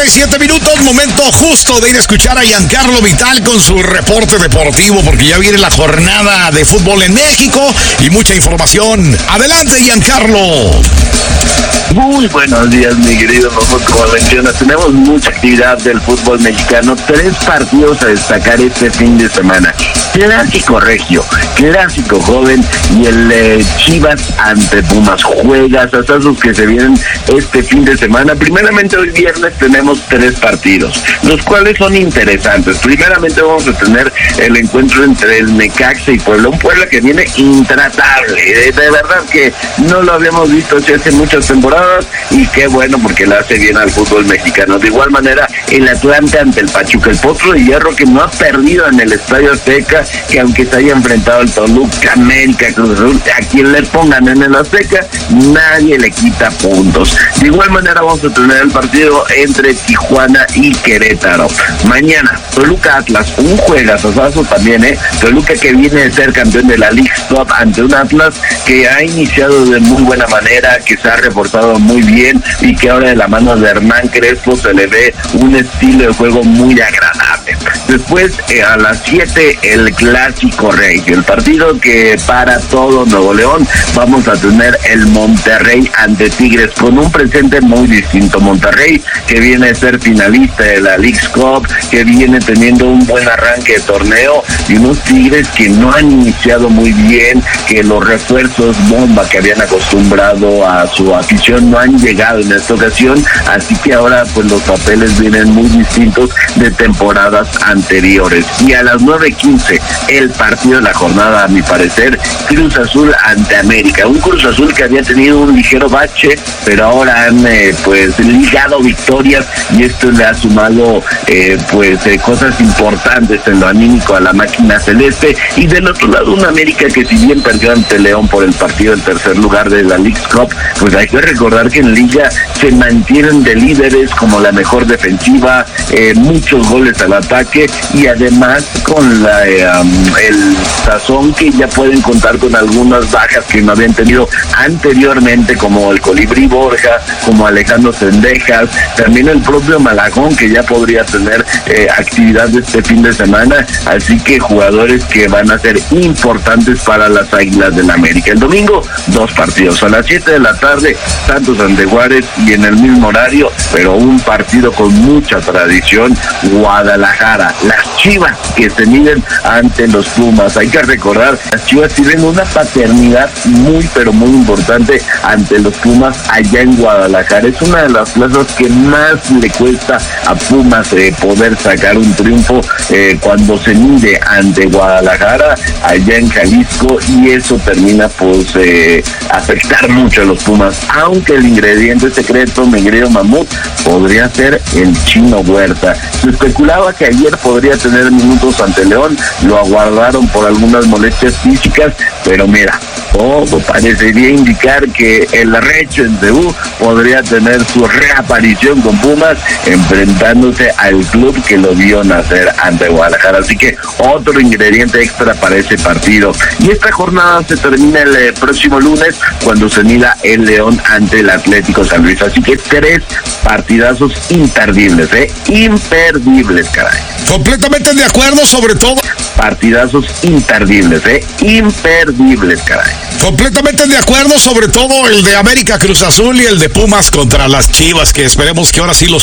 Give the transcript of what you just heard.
37 minutos, momento justo de ir a escuchar a Giancarlo Vital con su reporte deportivo, porque ya viene la jornada de fútbol en México y mucha información. Adelante, Giancarlo. Muy buenos días, mi querido Ramón. Como mencionas, tenemos mucha actividad del fútbol mexicano. 3 partidos a destacar este fin de semana. Clásico Regio, Clásico Joven y el Chivas ante Pumas. Juegasazos que se vienen este fin de semana. Primeramente, hoy viernes tenemos 3 partidos, los cuales son interesantes. Primeramente vamos a tener el encuentro entre el Necaxa y Puebla. Un Puebla que viene intratable. De verdad que no lo habíamos visto hace muchas temporadas y qué bueno, porque le hace bien al fútbol mexicano. De igual manera, el Atlante ante el Pachuca, el Potro de Hierro que no ha perdido en el Estadio Azteca, que aunque se haya enfrentado al Toluca, América, Cruz Azul, a quien le pongan en el Azteca, nadie le quita puntos. De igual manera vamos a tener el partido entre Tijuana y Querétaro. Mañana, Toluca Atlas, un juegazazo también, Toluca que viene de ser campeón de la League Cup ante un Atlas que ha iniciado de muy buena manera, que se ha reforzado muy bien y que ahora de la mano de Hernán Crespo se le ve un estilo de juego muy agradable. Después, a las 7, el Clásico Regio, el partido que para todo Nuevo León. Vamos a tener el Monterrey ante Tigres, con un presente muy distinto. Monterrey, que viene a ser finalista de la League Cup, que viene teniendo un buen arranque de torneo, y unos Tigres que no han iniciado muy bien, que los refuerzos bomba que habían acostumbrado a su afición no han llegado en esta ocasión, así que ahora pues los papeles vienen muy distintos de temporadas anteriores. Y a las 9:15, el partido de la jornada, a mi parecer, Cruz Azul ante América. Un Cruz Azul que había tenido un ligero bache, pero ahora han pues ligado victorias, y esto le ha sumado cosas importantes en lo anímico a la máquina celeste. Y del otro lado, un América que, si bien perdió ante León por el partido en tercer lugar de la League Cup, pues hay que recordar que en Liga se mantienen de líderes, como la mejor defensiva, muchos goles al ataque, y además con el sazón que ya pueden contar con algunas bajas que no habían tenido anteriormente, como el Colibrí Borja, como Alejandro Sendejas, también el propio Malagón, que ya podría tener actividad este fin de semana. Así que jugadores que van a ser importantes para las Águilas del América. El domingo, 2 partidos a las 7 de la tarde, Santos ante Juárez, y en el mismo horario, pero un partido con mucha tradición, Guadalajara, las Chivas, que se miden ante los Pumas. Hay que recordar, las Chivas tienen una paternidad muy pero muy importante ante los Pumas allá en Guadalajara. Es una de las plazas que más le cuesta a Pumas poder sacar un triunfo cuando se mide ante Guadalajara allá en Jalisco, y eso termina afectar mucho a los Pumas, aunque el ingrediente secreto, mi querido Mamut, podría ser el Chino Huerta. Se especulaba que ayer podría tener minutos ante León, lo aguardaron por algunas molestias físicas, pero mira, todo parecería indicar que el Recho en Ceú podría tener su reaparición con Pumas, enfrentándose al club que lo vio nacer ante Guadalajara. Así que otro ingrediente extra para ese partido. Y esta jornada se termina el próximo lunes, cuando se mida el León ante el Atlético San Luis. Así que 3 partidazos imperdibles, imperdibles, caray. Completamente de acuerdo, sobre todo. Partidazos imperdibles, imperdibles, caray. Completamente de acuerdo, sobre todo el de América Cruz Azul y el de Pumas contra las Chivas, que esperemos que ahora sí los